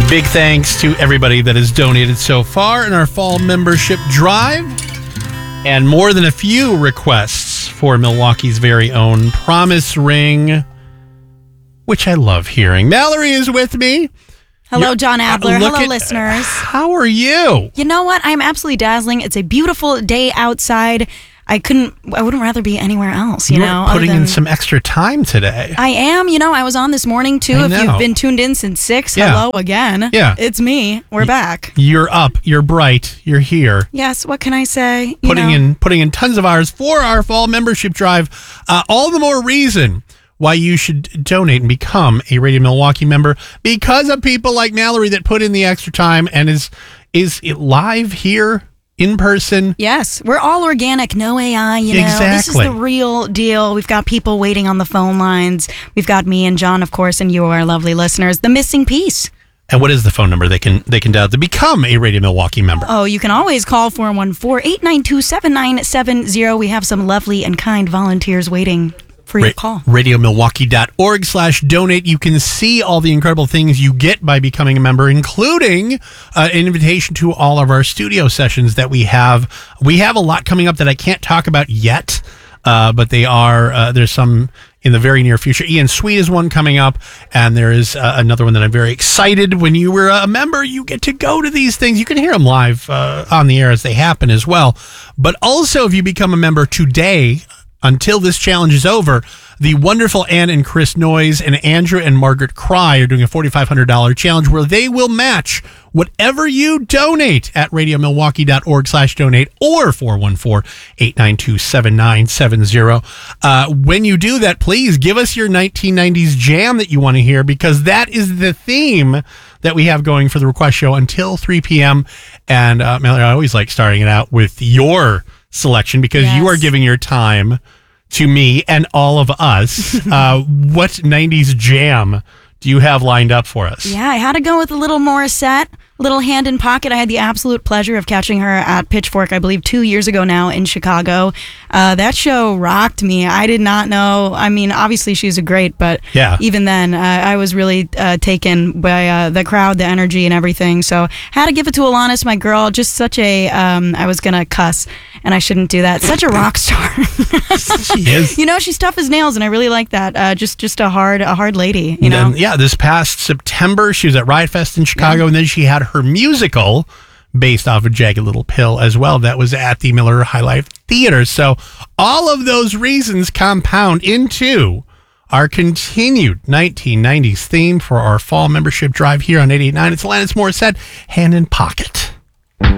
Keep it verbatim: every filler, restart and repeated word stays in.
Big thanks to everybody that has donated so far in our fall membership drive. And more than a few requests for Milwaukee's very own Promise Ring, which I love hearing. Mallory is with me. Hello, You're, John Adler. uh, Hello, at, listeners. How are you? You know what? I'm absolutely dazzling. It's a beautiful day outside. I couldn't, I wouldn't rather be anywhere else, you You're know. putting than, in some extra time today. I am. You know, I was on this morning, too. I If know. you've been tuned in since six, Yeah. hello again. Yeah. It's me. We're back. You're up. You're bright. You're here. Yes, what can I say? You Putting know, in putting in tons of hours for our fall membership drive. Uh, all the more reason why you should donate and become a Radio Milwaukee member, because of people like Mallory that put in the extra time and is is it live here in person. Yes, we're all organic, no A I, you know. This is Exactly. the real deal. We've got people waiting on the phone lines. We've got me and John, of course, and you, our lovely listeners. The missing piece. And what is the phone number they can they can dial to become a Radio Milwaukee member? Oh, you can always call four one four, eight nine two, seven nine seven zero. We have some lovely and kind volunteers waiting for your Ra- call. radio milwaukee dot org slash donate. You can see all the incredible things you get by becoming a member, including uh, an invitation to all of our studio sessions that we have. We have a lot coming up that I can't talk about yet, uh, but they are, uh, there's some in the very near future. Ian Sweet is one coming up, and there is uh, another one that I'm very excited. When you were a member, you get to go to these things. You can hear them live uh, on the air as they happen as well. But also, if you become a member today, until this challenge is over, the wonderful Ann and Chris Noyes and Andrew and Margaret Cry are doing a four thousand five hundred dollars challenge where they will match whatever you donate at radio milwaukee dot org slash donate or four one four, eight nine two, seven nine seven zero. Uh, when you do that, please give us your nineteen nineties jam that you want to hear, because that is the theme that we have going for the request show until three p.m. And uh, Mallory, I always like starting it out with your selection, because Yes. you are giving your time to me and all of us. uh, what nineties jam do you have lined up for us? Yeah, I had to go with a little Morissette, little Hand in Pocket. I had the absolute pleasure of catching her at Pitchfork, I believe, two years ago now in Chicago. Uh, that show rocked me. I did not know. I mean, obviously she's a great, but Yeah. even then, uh, I was really uh, taken by uh, the crowd, the energy, and everything. So had to give it to Alanis, my girl. Just such a, um, I was going to cuss, and I shouldn't do that. Such a rock star. She is. You know, she's tough as nails, and I really like that. Uh, just just a hard a hard lady, you know? And, yeah, this past September, she was at Riot Fest in Chicago, and then she had her musical based off of Jagged Little Pill as well. That was at the Miller High Life Theater. So all of those reasons compound into our continued nineteen nineties theme for our fall membership drive here on eighty-eight point nine. It's Alanis Morissette, Hand in Pocket.